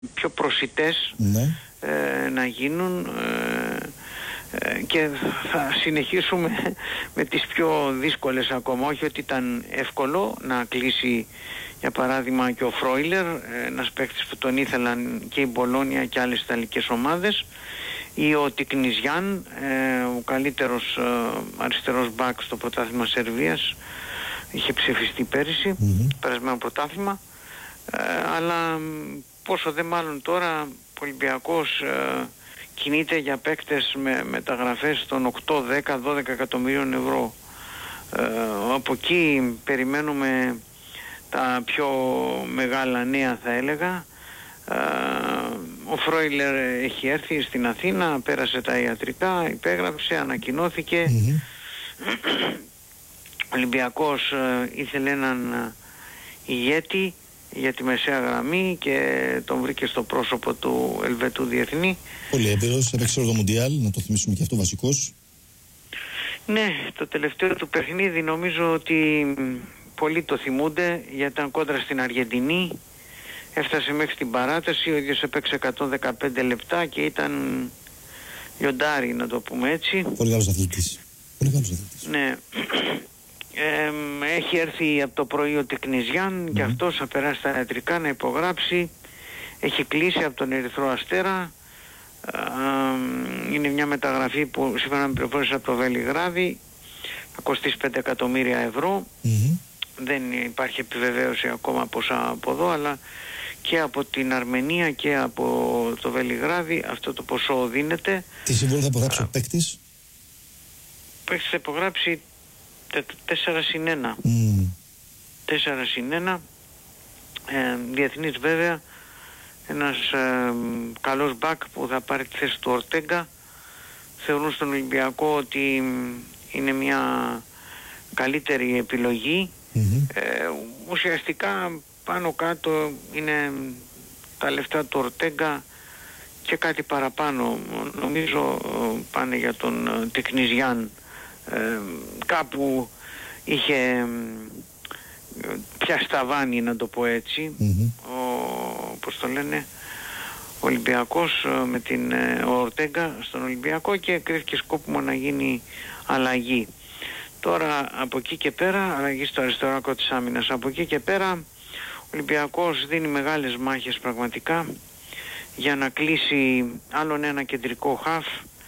πιο προσιτές να γίνουν και θα συνεχίσουμε με τις πιο δύσκολες ακόμα. Όχι ότι ήταν εύκολο να κλείσει για παράδειγμα και ο Φρόιλερ, ένας παίκτης που τον ήθελαν και η Μπολόνια και άλλες ιταλικές ομάδες, ή ο Τικνιζιάν, ο καλύτερος αριστερός μπακ στο πρωτάθλημα Σερβίας, είχε ψηφιστεί πέρυσι, περασμένο πρωτάθλημα, αλλά πόσο δε μάλλον τώρα ο Ολυμπιακός κινείται για παίκτες με μεταγραφές των 8, 10, 12 εκατομμύριων ευρώ. Από εκεί περιμένουμε τα πιο μεγάλα νέα, θα έλεγα. Ο Φρόιλερ έχει έρθει στην Αθήνα, πέρασε τα ιατρικά, υπέγραψε, ανακοινώθηκε. Ο Ολυμπιακός ήθελε έναν ηγέτη για τη μεσαία γραμμή και τον βρήκε στο πρόσωπο του Ελβετού διεθνή. Πολύ έμπειρος, έπαιξε όλο το Μουντιάλ, να το θυμίσουμε και αυτό βασικός. Ναι, το τελευταίο του παιχνίδι νομίζω ότι πολλοί το θυμούνται, γιατί ήταν κόντρα στην Αργεντινή, έφτασε μέχρι την παράταση, ο ίδιος έπαιξε 115 λεπτά και ήταν λιοντάρι, να το πούμε έτσι. Πολύ καλός αθλητής. Ναι. Έχει έρθει από το πρωί ο Τικνιζιάν και αυτός θα περάσει στα ιατρικά να υπογράψει. Έχει κλείσει από τον Ερυθρό Αστέρα. Είναι μια μεταγραφή που σύμφωνα με πληροφόρηση από το Βελιγράδι θα κοστίσει 5 εκατομμύρια ευρώ. Δεν υπάρχει επιβεβαίωση ακόμα πόσα από εδώ, αλλά και από την Αρμενία και από το Βελιγράδι αυτό το ποσό δίνεται. Τι συμβόλαιο θα υπογράψει ο παίκτης? Ο παίκτης θα υπογράψει 4+1. 4+1. Διεθνής βέβαια, ένας καλός μπακ που θα πάρει τη θέση του Ορτέγκα. Θεωρούν στον Ολυμπιακό ότι είναι μια καλύτερη επιλογή. Ουσιαστικά πάνω κάτω είναι τα λεφτά του Ορτέγκα και κάτι παραπάνω. Νομίζω πάνε για τον Τικνιζιάν. Κάπου είχε πια σταβάνι, να το πω έτσι, πώς το λένε, ο Ολυμπιακός με την Ορτέγκα στον Ολυμπιακό και κρίθηκε σκόπιμο να γίνει αλλαγή. Τώρα από εκεί και πέρα, αλλαγή στο αριστερό άκρο της άμυνας, από εκεί και πέρα ο Ολυμπιακός δίνει μεγάλες μάχες πραγματικά για να κλείσει άλλον ένα κεντρικό χαφ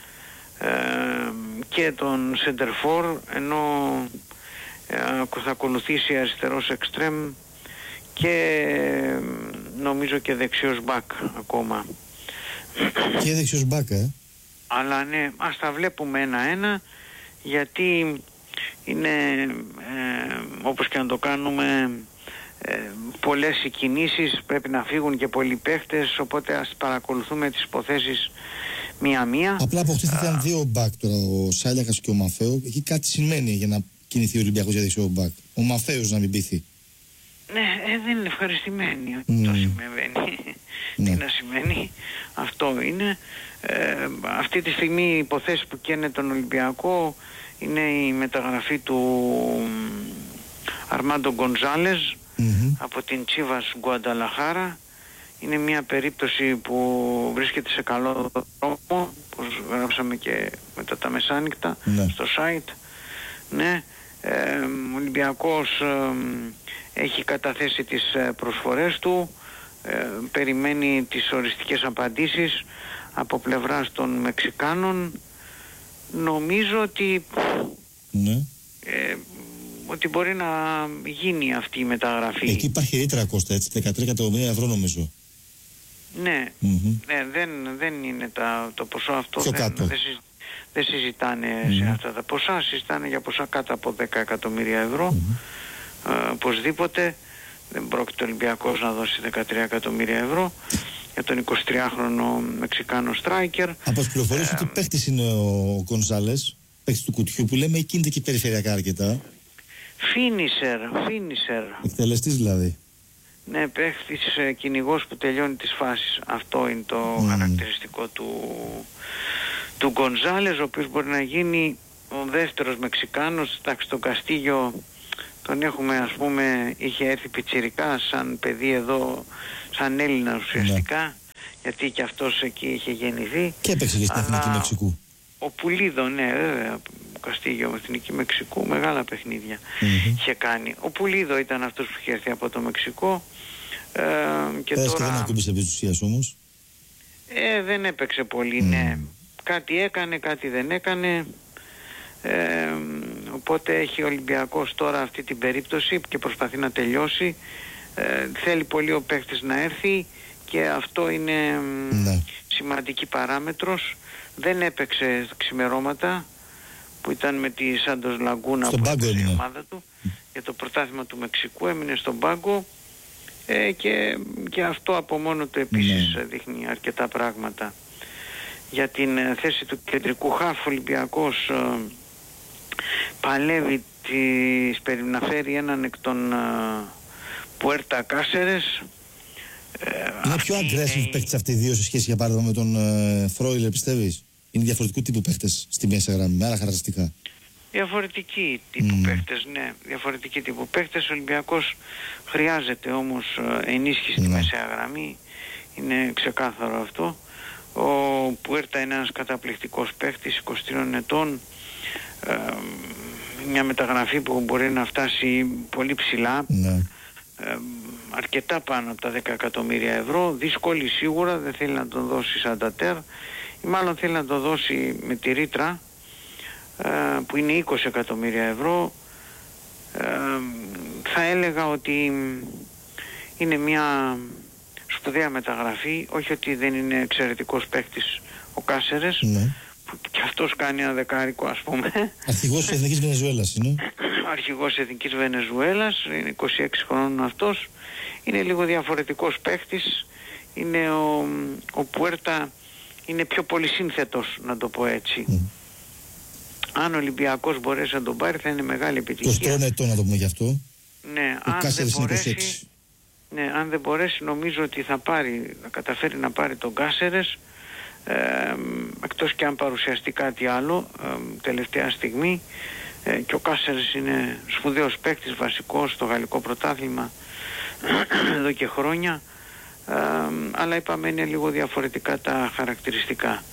και τον Σεντερφόρ, ενώ θα ακολουθήσει αριστερός εξτρέμ και νομίζω και δεξιός μπακ ακόμα. Και δεξιός μπακ, αλλά ναι, ας τα βλέπουμε ένα-ένα, γιατί είναι όπως και να το κάνουμε πολλές οι κινήσεις, πρέπει να φύγουν και πολλοί παίχτες, οπότε ας παρακολουθούμε τις υποθέσεις μία-μία. Απλά αποκτήθηκαν δύο μπακ τώρα, ο Σάλιακας και ο Μαφέο. Εκεί κάτι σημαίνει για να κινηθεί ο Ολυμπιακός για δεξιό μπακ. Ο Μαφέος να μην πείθει. Ναι, δεν είναι ευχαριστημένοι ότι το συμβαίνει. Τι να σημαίνει, αυτό είναι. Αυτή τη στιγμή οι υποθέσεις που καίνε τον Ολυμπιακό είναι η μεταγραφή του Αρμάντο Γκονζάλες από την Τσίβας Γκουανταλαχάρα. Είναι μια περίπτωση που βρίσκεται σε καλό δρόμο, όπως γράψαμε και μετά τα μεσάνυχτα στο site. Ναι, ο Ολυμπιακός έχει καταθέσει τις προσφορές του, περιμένει τις οριστικές απαντήσεις από πλευράς των Μεξικάνων. Νομίζω ότι ότι μπορεί να γίνει αυτή η μεταγραφή. Εκεί υπάρχει ρήτρα, Κώστα, έτσι, 13 εκατομμύρια ευρώ νομίζω. Ναι, δεν είναι το ποσό αυτό, δεν συζητάνε σε αυτά τα ποσά, συζητάνε για ποσά κάτω από 10 εκατομμύρια ευρώ. Οπωσδήποτε δεν πρόκειται ο Ολυμπιακός να δώσει 13 εκατομμύρια ευρώ για τον 23χρονο Μεξικάνο στράικερ. Από τις πληροφορίες ότι παίχτης είναι ο Γκονζάλες, παίχτης του κουτιού που λέμε, ή κινείται και περιφερειακά αρκετά. Φίνισερ. Εκτελεστής δηλαδή. Ναι, παίχτης κυνηγός που τελειώνει τις φάσεις. Αυτό είναι το χαρακτηριστικό του Γκονζάλες, ο οποίος μπορεί να γίνει ο δεύτερος Μεξικάνος. Εντάξει, τον Καστίγιο τον έχουμε, ας πούμε, είχε έρθει πιτσιρικά σαν παιδί εδώ, σαν Έλληνα ουσιαστικά. γιατί και αυτός εκεί είχε γεννηθεί. Και έπαιξε και στην Εθνική Μεξικού. Ο Πουλίδο, ναι, βέβαια, Καστίγιο, Εθνική Μεξικού, μεγάλα παιχνίδια είχε κάνει. Ο Πουλίδο ήταν αυτός που είχε έρθει από το Μεξικό. Και τώρα... δεν ακούμπησε επί της ουσίας όμως. Δεν έπαιξε πολύ, ναι. Κάτι έκανε, κάτι δεν έκανε. Οπότε έχει ο Ολυμπιακός τώρα αυτή την περίπτωση και προσπαθεί να τελειώσει. Θέλει πολύ ο παίκτης να έρθει και αυτό είναι σημαντική παράμετρος. Δεν έπαιξε ξημερώματα που ήταν με τη Σάντος Λαγκούνα που έπαιξε η ομάδα του για το πρωτάθλημα του Μεξικού, έμεινε στον πάγκο και αυτό από μόνο του επίσης δείχνει αρκετά πράγματα. Για την θέση του κεντρικού χάφ, ο Ολυμπιακός παλεύει να φέρει έναν εκ των Πουέρτα Κάσερες. Είναι πιο aggressive παίκτες αυτοί οι δύο σε σχέση για παράδειγμα με τον Φρόιλερ, πιστεύεις? Είναι διαφορετικού τύπου παίκτες στη μέση γραμμή, με άλλα χαρακτηριστικά. Διαφορετικοί τύπου παίκτες, ναι. Διαφορετικοί τύπου παίκτες. Ο Ολυμπιακός χρειάζεται όμως ενίσχυση στη μεσαία γραμμή. Είναι ξεκάθαρο αυτό. Ο Πουέρτα είναι ένας καταπληκτικός παίκτης, 23 ετών. Μια μεταγραφή που μπορεί να φτάσει πολύ ψηλά. Αρκετά πάνω από τα 10 εκατομμύρια ευρώ. Δύσκολη σίγουρα, δεν θέλει να τον δώσει Σαντατέρ ή μάλλον θέλει να τον δώσει με τη ρήτρα που είναι 20 εκατομμύρια ευρώ. Θα έλεγα ότι είναι μια σπουδαία μεταγραφή, όχι ότι δεν είναι εξαιρετικός παίκτης ο Κάσερες, που και αυτός κάνει ένα δεκάρικο, ας πούμε. Αρχηγός της Εθνικής Βενεζουέλας είναι. Αρχηγός της Εθνικής Βενεζουέλας, είναι 26 χρόνων αυτός. Είναι λίγο διαφορετικός παίκτης. Είναι ο Πουέρτα είναι πιο πολυσύνθετος, να το πω έτσι. Αν ο Ολυμπιακός μπορέσει να τον πάρει θα είναι μεγάλη επιτυχία. 23 ετών να το πούμε γι' αυτό. Ναι, αν δεν μπορέσει νομίζω ότι θα καταφέρει να πάρει τον Κάσερες, εκτός και αν παρουσιαστεί κάτι άλλο τελευταία στιγμή. Και ο Κάσερες είναι σπουδαίος παίκτης, βασικός στο γαλλικό πρωτάθλημα εδώ και χρόνια, αλλά είπαμε είναι λίγο διαφορετικά τα χαρακτηριστικά.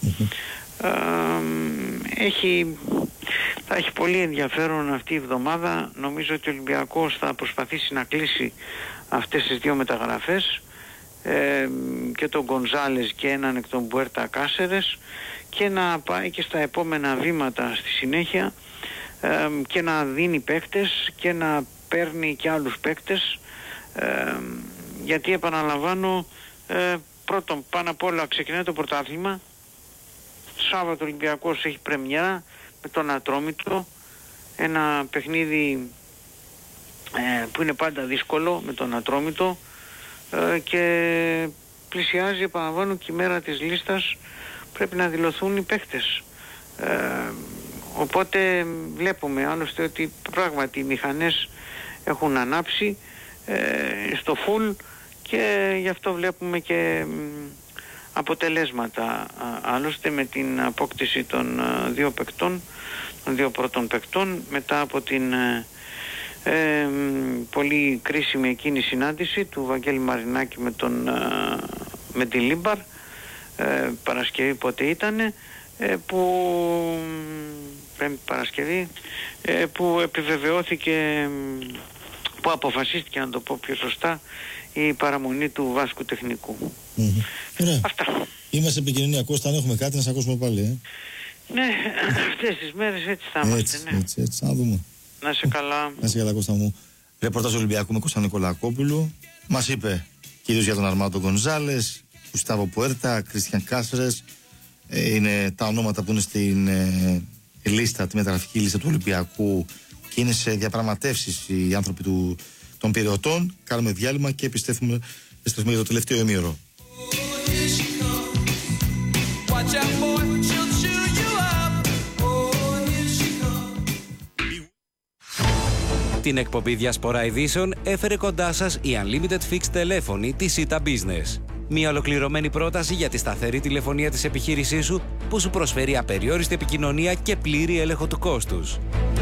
Θα έχει πολύ ενδιαφέρον αυτή η εβδομάδα. Νομίζω ότι ο Ολυμπιακός θα προσπαθήσει να κλείσει αυτές τις δύο μεταγραφές, και τον Γκονζάλες και έναν εκ των Πουέρτα Κάσερες, και να πάει και στα επόμενα βήματα στη συνέχεια, και να δίνει παίκτες και να παίρνει και άλλους παίκτες, γιατί επαναλαμβάνω, πρώτον πάνω απ' όλα ξεκινάει το πρωτάθλημα. Σάββατο Ολυμπιακός έχει πρεμιέρα με τον Ατρόμητο, ένα παιχνίδι που είναι πάντα δύσκολο με τον Ατρόμητο, και πλησιάζει, επαναλαμβάνω, και η μέρα της λίστας, πρέπει να δηλωθούν οι παίκτες. Οπότε βλέπουμε άλλωστε ότι πράγματι οι μηχανές έχουν ανάψει στο full, και γι' αυτό βλέπουμε και αποτελέσματα. Άλλωστε με την απόκτηση των δύο παικτών, των δύο πρώτων παικτών, μετά από την πολύ κρίσιμη εκείνη συνάντηση του Βαγγέλη Μαρινάκη με την Λίμπαρ, Παρασκευή πότε ήτανε, Παρασκευή, που επιβεβαιώθηκε, που αποφασίστηκε, να το πω πιο σωστά, η παραμονή του Βάσκου τεχνικού. Αυτά. Είμαστε επικοινωνιακοί, αν έχουμε κάτι να σας ακούσουμε πάλι. Ναι, αυτές τις μέρες έτσι θα είμαστε. Έτσι, να δούμε. Να είσαι καλά. Να είσαι καλά, Κώστα μου. Ρεπορτάζ Ολυμπιακού με Κώστα Νικολακόπουλου. Μας είπε κυρίως για τον Αρμάντο Γκονζάλες, Γκουστάβο Πουέρτα, Κρίστιαν Κάσερες. Είναι τα ονόματα που είναι στην λίστα, τη μεταγραφική λίστα του Ολυμπιακού, και είναι σε διαπραγματεύσεις οι άνθρωποι των Πειραιωτών. Κάνουμε διάλειμμα και επιστρέφουμε για το τελευταίο ημίωρο. Την εκπομπή Διασπορά Ειδήσεων έφερε κοντά σας η Unlimited Fixed τηλέφωνη της Sita Business. Μια ολοκληρωμένη πρόταση για τη σταθερή τηλεφωνία της επιχείρησής σου, που σου προσφέρει απεριόριστη επικοινωνία και πλήρη έλεγχο του κόστους.